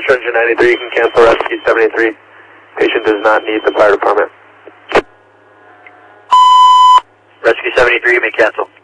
Engine 93, you can cancel Rescue 73. Patient does not need the fire department. Rescue 73, you may cancel.